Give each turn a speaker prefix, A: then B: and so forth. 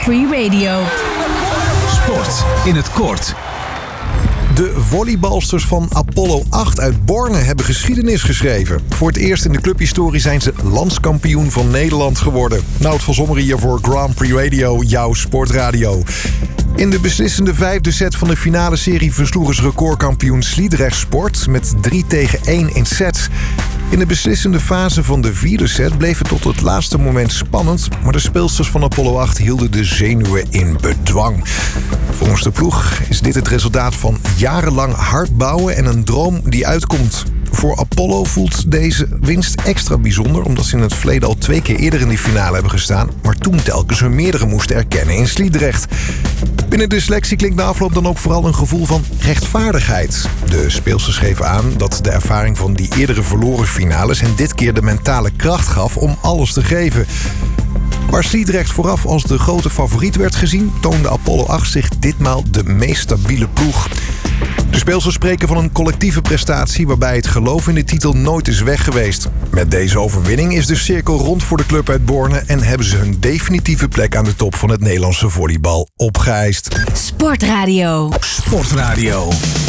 A: Free Radio.
B: Sport in het kort.
C: De volleybalsters van Apollo 8 uit Borne hebben geschiedenis geschreven. Voor het eerst in de clubhistorie zijn ze landskampioen van Nederland geworden. Nout van Zommeren hier voor Grand Prix Radio, jouw sportradio. In de beslissende 5e set van de finale serie versloegen ze recordkampioen Sliedrecht Sport met 3-1 in sets. In de beslissende fase van de 4e set bleef het tot het laatste moment spannend, maar de speelsters van Apollo 8 hielden de zenuwen in bedwang. Volgens de ploeg is dit het resultaat van jarenlang hard bouwen en een droom die uitkomt. Voor Apollo voelt deze winst extra bijzonder, omdat ze in het verleden al 2 keer eerder in de finale hebben gestaan, maar toen telkens hun meerdere moesten erkennen in Sliedrecht. Binnen de selectie klinkt na afloop dan ook vooral een gevoel van rechtvaardigheid. De speelsters geven aan dat de ervaring van die eerdere verloren finales hen dit keer de mentale kracht gaf om alles te geven. Waar Sliedrecht vooraf als de grote favoriet werd gezien, toonde Apollo 8 zich ditmaal de meest stabiele ploeg. De speelsters spreken van een collectieve prestatie waarbij het geloof in de titel nooit is weg geweest. Met deze overwinning is de cirkel rond voor de club uit Borne en hebben ze hun definitieve plek aan de top van het Nederlandse volleybal opgeëist.
A: Sportradio.
B: Sportradio.